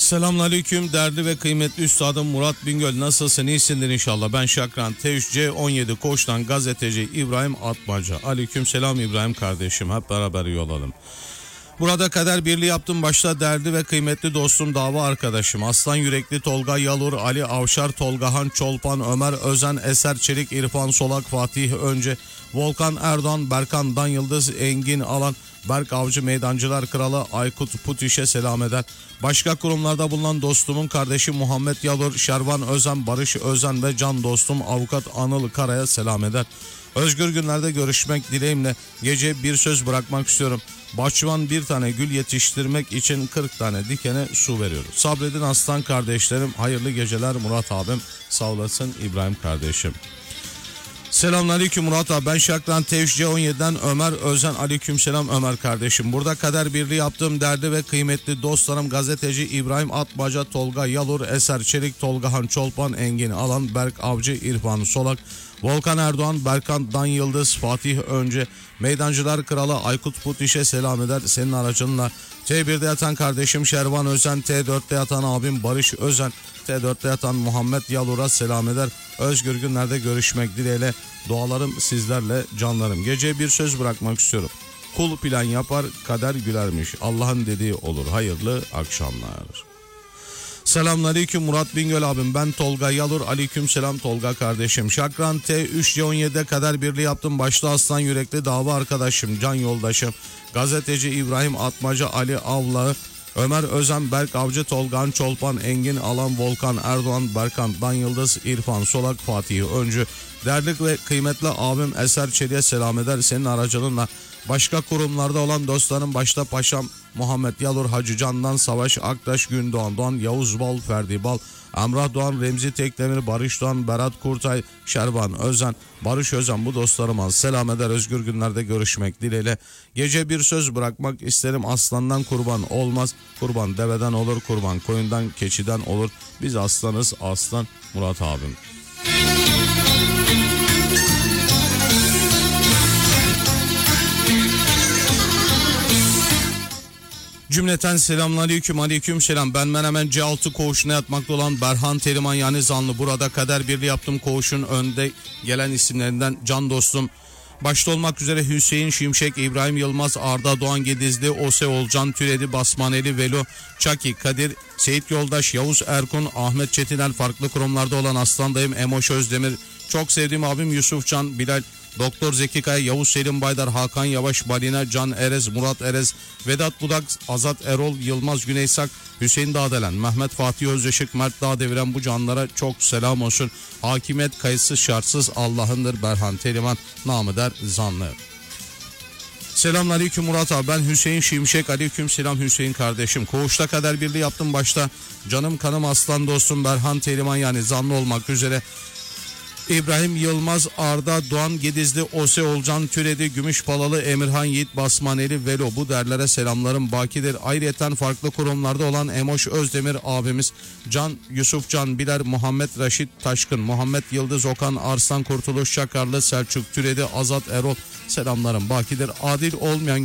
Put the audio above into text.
Selamünaleyküm değerli ve kıymetli üstadım Murat Bingöl, nasılsın, iyisindir inşallah. Ben Şakran T3C17 Koç'tan gazeteci İbrahim Atmaca. Aleyküm selam İbrahim kardeşim, hep beraber yol alalım. Burada kader birliği yaptım başta değerli ve kıymetli dostum, dava arkadaşım Aslan Yürekli, Tolga Yalur, Ali Avşar, Tolgahan Çolpan, Ömer Özen, Eser Çelik, İrfan Solak, Fatih Önce, Volkan Erdoğan, Berkan Dan Yıldız, Engin Alan, Berk Avcı, Meydancılar Kralı Aykut Putiş'e selam eder. Başka kurumlarda bulunan dostumun kardeşi Muhammed Yalur, Şervan Özen, Barış Özen ve can dostum avukat Anıl Kara'ya selam eder. Özgür günlerde görüşmek dileğimle gece bir söz bırakmak istiyorum. Bahçıvan bir tane gül yetiştirmek için 40 tane dikene su veriyor. Sabredin aslan kardeşlerim, hayırlı geceler Murat abim, sağ olasın İbrahim kardeşim. Selamünaleyküm Murat abi, ben Şakran T3C17'den Ömer Özen. Aleykümselam Ömer kardeşim. Burada kader birliği yaptığım değerli ve kıymetli dostlarım gazeteci İbrahim Atmaca, Tolga Yalur, Eser Çelik, Tolgahan Çolpan, Engin Alan, Berk Avcı, İrfan Solak, Volkan Erdoğan, Berkan Dan Yıldız, Fatih Önce, Meydancılar Kralı Aykut Putiş'e selam eder. Senin aracınla T1'de yatan kardeşim Şervan Özen, T4'te yatan abim Barış Özen, T4'te yatan Muhammed Yalur'a selam eder. Özgür günlerde görüşmek dileğiyle, dualarım sizlerle canlarım. Gece bir söz bırakmak istiyorum. Kul plan yapar, kader gülermiş. Allah'ın dediği olur. Hayırlı akşamlar. Selamünaleyküm Murat Bingöl abim, ben Tolga Yalur. Aleykümselam Tolga kardeşim. Şakran T3C17'de kader birliği yaptım başta Aslan Yürekli, dava arkadaşım, can yoldaşım gazeteci İbrahim Atmaca, Ali Avlağı, Ömer Özen, Berk Avcı, Tolgahan Çolpan, Engin Alan, Volkan Erdoğan, Berkan Dan Yıldız, İrfan Solak, Fatih Öncü, değerli ve kıymetli abim Eser Çelik'e selam eder. Senin aracılığınla başka kurumlarda olan dostlarım başta Paşam Muhammed Yalur, Hacı Candan Savaş, Aktaş, Gündoğan Doğan, Yavuz Bal, Ferdi Bal, Emrah Doğan, Remzi Tekdemir, Barış Doğan, Berat Kurtay, Şervan Özen, Barış Özen, bu dostlarıma selam eder. Özgür günlerde görüşmek dileğiyle gece bir söz bırakmak isterim. Aslandan kurban olmaz, kurban deveden olur, kurban koyundan keçiden olur. Biz aslanız, aslan Murat abim. Cümleten selamünaleyküm, aleykümselam. Ben Menemen C6 koğuşuna yatmakta olan Berhan Teriman yani zanlı. Burada kader birliği yaptım koğuşun önde gelen isimlerinden can dostum başta olmak üzere Hüseyin Şimşek, İbrahim Yılmaz, Arda Doğan Gedizli, Ose Olcan Türedi, Basmaneli, Velo, Çaki, Kadir, Seyit Yoldaş, Yavuz Erkun, Ahmet Çetiner, farklı kurumlarda olan Aslan dayım Emoş Özdemir, çok sevdiğim abim Yusuf Can, Bilal, Doktor Zeki Kaya, Yavuz Selim Baydar, Hakan Yavaş, Balina, Can Erez, Murat Erez, Vedat Budak, Azat Erol, Yılmaz Güneysak, Hüseyin Dağdelen, Mehmet Fatih Özdeşik, Mert Dağdeviren, bu canlara çok selam olsun. Hakimiyet kayıtsız şartsız Allah'ındır. Berhan Teriman, namı der zanlı. Selamünaleyküm Murat abi, ben Hüseyin Şimşek. Aleykümselam Hüseyin kardeşim. Koğuşta kader birliği yaptım başta canım kanım aslan dostum Berhan Teriman yani zanlı olmak üzere İbrahim Yılmaz, Arda Doğan Gedizli, Ose Olcan Türedi, Gümüşpalalı, Emirhan Yiğit, Basmaneli, Velo, bu derlere selamlarım bakidir. Ayrıyeten farklı kurumlarda olan Emoş Özdemir abimiz, Can Yusuf Can Biler, Muhammed Raşit Taşkın, Muhammed Yıldız Okan, Arslan Kurtuluş Şakarlı, Selçuk Türedi, Azat Erol, selamlarım bakidir. Adil olmayan